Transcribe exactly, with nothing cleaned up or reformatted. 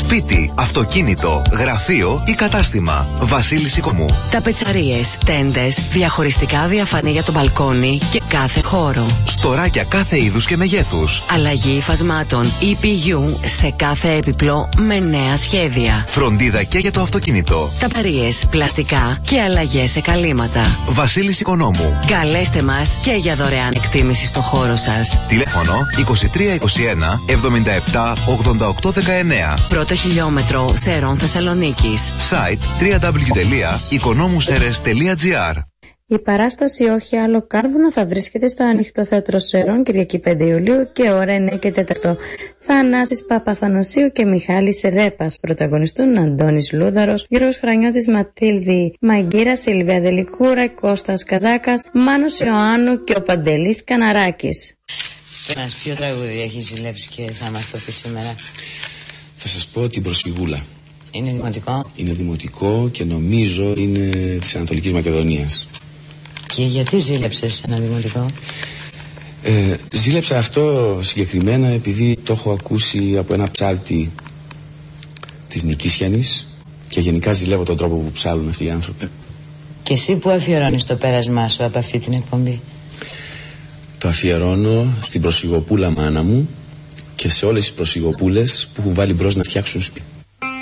σπίτι, αυτοκίνητο, γραφείο ή κατάστημα. Βασίλης Οικονόμου. Ταπετσαρίες, τέντες, διαχωριστικά διαφανή για το μπαλκόνι και κάθε χώρο. Στοράκια κάθε είδους και μεγέθους. Αλλαγή υφασμάτων ι πι γιου σε κάθε έπιπλο με νέα σχέδια. Φροντίδα και για το αυτοκίνητο. Ταπετσαρίες, πλαστικά και αλλαγές σε καλύματα. Βασίλης Οικονόμου. Καλέστε μας και για δωρεάν εκτίμηση στο χώρο σας. Τηλέφωνο είκοσι τρία είκοσι ένα εβδομήντα επτά ογδόντα οκτώ δεκαεννέα. Πρώτο χιλιόμετρο Σερών Θεσσαλονίκης. Site double-u double-u double-u τελεία οικονόμουσερες τελεία τζι άρ. Η παράσταση «Όχι άλλο κάρβουνο» θα βρίσκεται στο Ανοιχτό Θέατρο Σερών Κυριακή πέντε Ιουλίου και ώρα εννέα και τέταρτο. Θανάσης Παπαθανασίου και Μιχάλης Ρέπας. Πρωταγωνιστούν Αντώνης Λούδαρος, Γιώργος Χρανιώτης, Ματίλδη Μαγκύρα, Σιλβία Δελικούρα, Κώστας Καζάκας, Μάνος Ιωάννου και ο Παντελής Καναράκης. Μας ποιο τραγούδι έχει ζηλέψει και θα μας το πει σήμερα? Θα σας πω την Προσφυγούλα. Είναι δημοτικό? Είναι δημοτικό και νομίζω είναι της Ανατολικής Μακεδονίας. Και γιατί ζήλεψες ένα δημοτικό? Ε, ζήλεψα αυτό συγκεκριμένα επειδή το έχω ακούσει από ένα ψάλτη της Νικήσιανης και γενικά ζηλεύω τον τρόπο που ψάλουν αυτοί οι άνθρωποι. Και εσύ που αφιερώνεις το πέρασμά σου από αυτή την εκπομπή? Το αφιερώνω στην προσφυγοπούλα μάνα μου και σε όλες τις προσφυγοπούλες που έχουν βάλει μπρος να φτιάξουν σπίτι.